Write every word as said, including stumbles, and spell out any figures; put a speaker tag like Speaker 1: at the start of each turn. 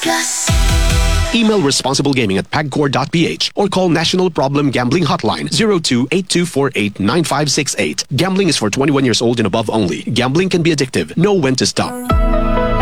Speaker 1: Plus.
Speaker 2: Email responsible gaming at pagcor dot p h or call National Problem Gambling Hotline zero two eight two four eight nine five six eight. Gambling is for twenty-one years old and above only. Gambling can be addictive. Know when to stop.